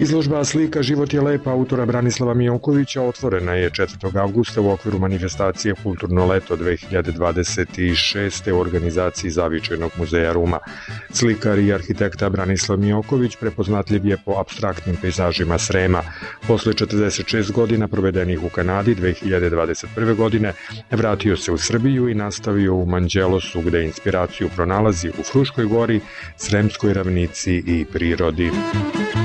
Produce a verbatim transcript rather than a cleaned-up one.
Izložba slika Život je lep autora Branislava Mijonkovića otvorena je četvrtog avgusta u okviru manifestacije Kulturno leto dve hiljade dvadeset šeste u organizaciji Zavičajnog muzeja Ruma. Slikar i arhitekta Branislav Mijonković prepoznatljiv je po apstraktnim pejzažima Srema. Posle četrdeset šest godina provedenih u Kanadi dve hiljade dvadeset prve. godine vratio se u Srbiju i nastavio u Manđelosu, gde inspiraciju pronalazi u Fruškoj gori, Sremskoj ravnici i prirodi.